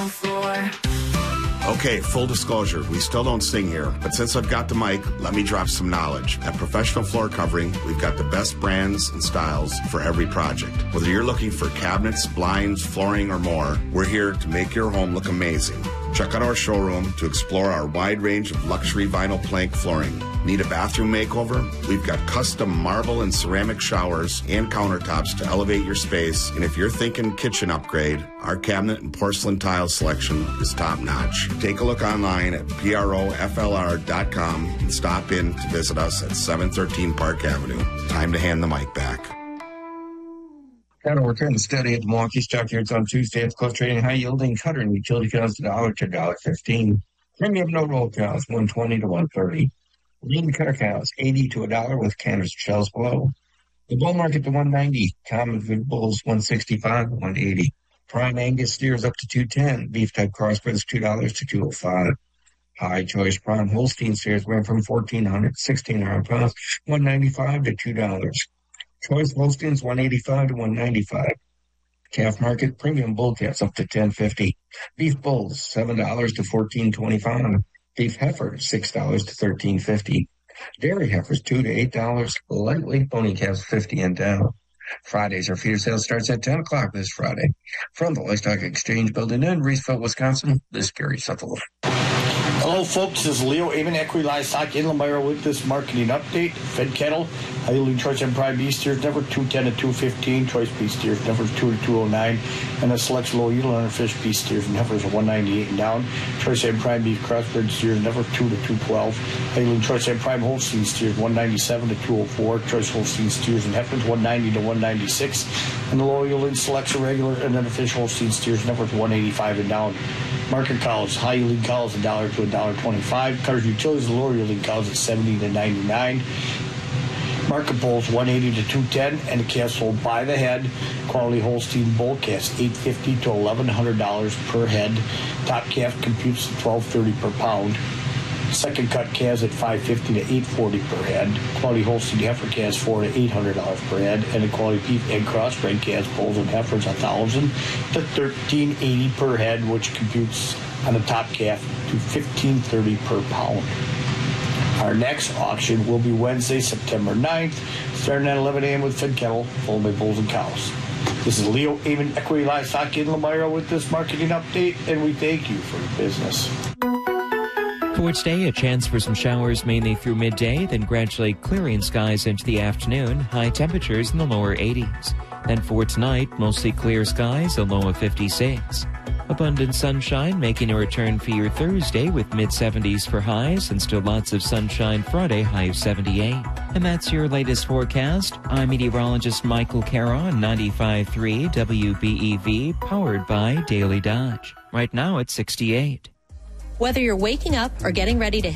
Okay, full disclosure, we still don't sing here, but since I've got the mic, let me drop some knowledge. At Professional Floor Covering, we've got the best brands and styles for every project. Whether you're looking for cabinets, blinds, flooring, or more, we're here to make your home look amazing. Check out our showroom to explore our wide range of luxury vinyl plank flooring. Need a bathroom makeover? We've got custom marble and ceramic showers and countertops to elevate your space. And if you're thinking kitchen upgrade, our cabinet and porcelain tile selection is top notch. Take a look online at proflr.com and stop in to visit us at 713 Park Avenue. Time to hand the mic back. Cattle were turning steady at the Milwaukee Stockyards on Tuesday. It's close trading high-yielding cutter and utility cows $1 to $1.15. Premium no-roll cows $1.20 to $1.30. Lean cutter cows $80 to $1 with canners shells below. The bull market to $190. Common good bulls $165 to $180. Prime Angus steers up to $210. Beef type crossbreds $2 to $205. High choice prime Holstein steers went from 1,400 to 1,600 pounds, $195 to $2. Choice Holsteins $185 to $195. Calf market premium bull calves up to $10.50. Beef bulls $7 to $14.25. Beef heifers $6 to $13.50. Dairy heifers $2 to $8. Lightweight pony calves $50 and down. Fridays, our feeder sale starts at 10 o'clock this Friday. From the Livestock Exchange Building in Reeseville, Wisconsin, this is Gary Sutherland. Hello, folks. This is Leo Amen, Equity Livestock in Elmira with this marketing update. Fed cattle, high-yielding choice and prime beef steers, never 210 to 215. Choice beef steers, never 2 to 209. And a select low-yield underfish beef steers and heifers of 198 and down. Choice and prime beef crossbred steers, never 2 to 212. High-yielding choice and prime Holstein steers, 197 to 204. Choice Holstein steers and heifers, 190 to 196. And the low-yielding selection regular and underfish Holstein steers, never 185 and down. Market cows, high-yielding cows $1 to $1.25. Cutters utilities, lower-yielding cows at 70 to 99. Market bulls 180 to 210, and the calves sold by the head. Quality Holstein bull calves $850 to $1,100 per head. Top calf computes at $12.30 per pound. Second cut calves at $550 to $840 per head. Quality Holstein heifer calves $400 to $800 per head, and the quality beef and crossbred calves, bulls and heifers $1,000 to $1,380 per head, which computes on the top calf to $15.30 per pound. Our next auction will be Wednesday, September 9th, starting at 11 a.m. with fed cattle, followed by bulls and cows. This is Leo Amen, Equity Livestock in Elmira with this marketing update, and we thank you for your business. For today, a chance for some showers mainly through midday, then gradually clearing skies into the afternoon, high temperatures in the lower 80s. Then for tonight, mostly clear skies, a low of 56. Abundant sunshine making a return for your Thursday with mid-70s for highs and still lots of sunshine Friday, high of 78. And that's your latest forecast. I'm meteorologist Michael Cara on 95.3 WBEV, powered by Daily Dodge. Right now it's 68. Whether you're waking up or getting ready to